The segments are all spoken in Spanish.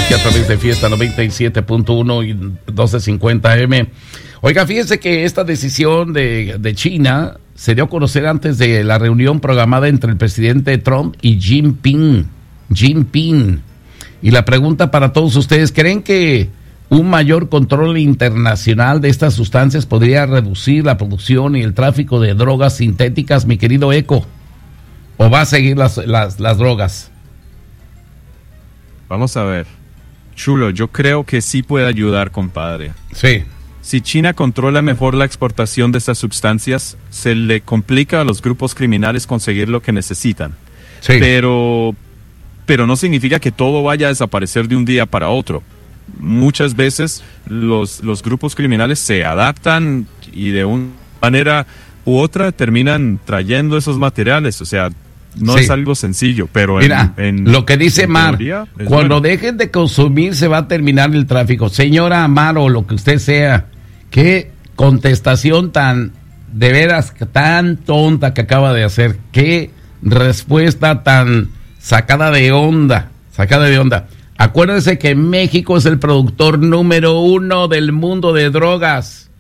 aquí a través de Fiesta 97.1 y 1250M. Oiga, fíjense que esta decisión de China se dio a conocer antes de la reunión programada entre el presidente Trump y Jinping. Y la pregunta para todos ustedes, ¿creen que un mayor control internacional de estas sustancias podría reducir la producción y el tráfico de drogas sintéticas, mi querido Eco? ¿O va a seguir las drogas? Vamos a ver. Chulo, yo creo que sí puede ayudar, compadre. Sí. Si China controla mejor la exportación de estas sustancias, se le complica a los grupos criminales conseguir lo que necesitan. Sí. Pero no significa que todo vaya a desaparecer de un día para otro. Muchas veces los grupos criminales se adaptan y de una manera u otra terminan trayendo esos materiales. O sea, no sí. es algo sencillo, pero mira, lo que dice Mar, cuando bueno. dejen de consumir se va a terminar el tráfico. Señora Mar, o lo que usted sea, qué contestación tan, de veras, tan tonta que acaba de hacer. Qué respuesta tan sacada de onda. Acuérdense que México es el productor número 1 del mundo de drogas.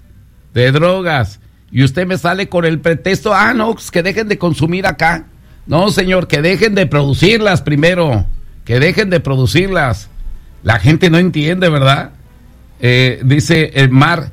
Y usted me sale con el pretexto, no, pues que dejen de consumir acá. No, señor, que dejen de producirlas primero. Que dejen de producirlas. La gente no entiende, ¿verdad? Dice Mar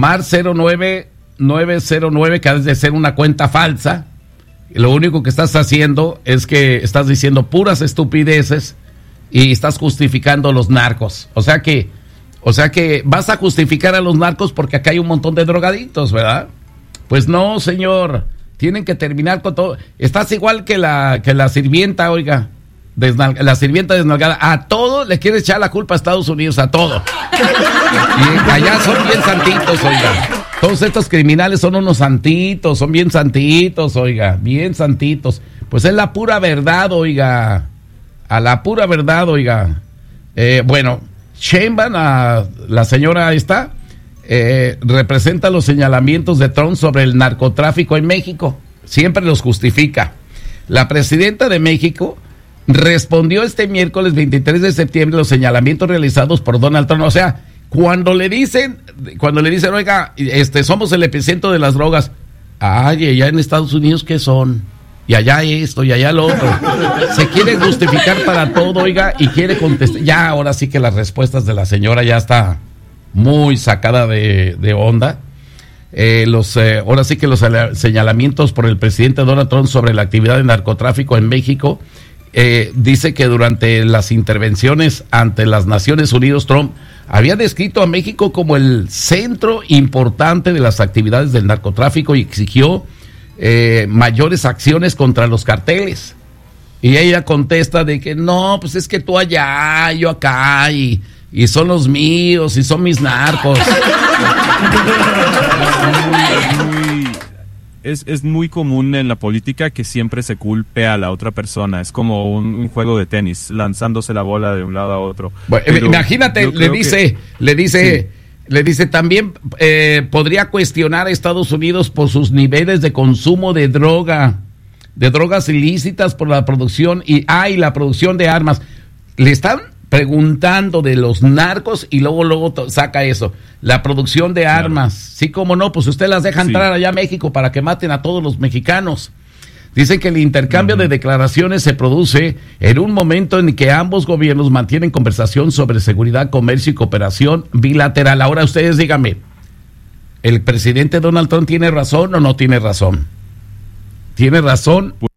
09909, que ha de ser una cuenta falsa. Y lo único que estás haciendo es que estás diciendo puras estupideces y estás justificando a los narcos. O sea que vas a justificar a los narcos porque acá hay un montón de drogadictos, ¿verdad? Pues no, señor. Tienen que terminar con todo. Estás igual que la sirvienta, oiga. La sirvienta desnalgada. A todo le quiere echar la culpa a Estados Unidos, a todo. Y allá son bien santitos, oiga. Todos estos criminales son unos santitos, son bien santitos, oiga. Bien santitos. Pues es la pura verdad, oiga. A la pura verdad, oiga. Bueno, Sheinbaum, la señora esta, representa los señalamientos de Trump sobre el narcotráfico en México. Siempre los justifica. La presidenta de México respondió este miércoles 23 de septiembre los señalamientos realizados por Donald Trump. O sea, cuando le dicen, oiga, somos el epicentro de las drogas. Ay, allá en Estados Unidos, ¿qué son? Y allá esto, y allá lo otro. Se quiere justificar para todo, oiga, y quiere contestar. Ya, ahora sí que las respuestas de la señora ya está muy sacada de onda. Ahora sí que los señalamientos por el presidente Donald Trump sobre la actividad de narcotráfico en México, dice que durante las intervenciones ante las Naciones Unidas, Trump había descrito a México como el centro importante de las actividades del narcotráfico y exigió mayores acciones contra los carteles. Y ella contesta de que no, pues es que tú allá, yo acá, y son los míos, y son mis narcos. Es muy común en la política que siempre se culpe a la otra persona. Es como un juego de tenis, lanzándose la bola de un lado a otro. Bueno, imagínate, le dice también podría cuestionar a Estados Unidos por sus niveles de consumo de drogas ilícitas por la producción y la producción de armas. Le están preguntando de los narcos y luego saca eso, la producción de armas. Sí, cómo no, pues usted las deja entrar allá a México para que maten a todos los mexicanos. Dicen que el intercambio de declaraciones se produce en un momento en que ambos gobiernos mantienen conversación sobre seguridad, comercio y cooperación bilateral. Ahora ustedes díganme, ¿el presidente Donald Trump tiene razón o no tiene razón? ¿Tiene razón?